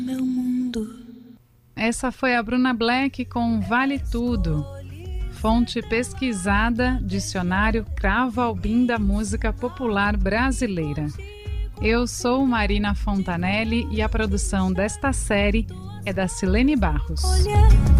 Meu mundo. Essa foi a Bruna Black com Vale Tudo. Fonte pesquisada, dicionário Cravo Albim da música popular brasileira. Eu sou Marina Fontanelli e a produção desta série é da Silene Barros.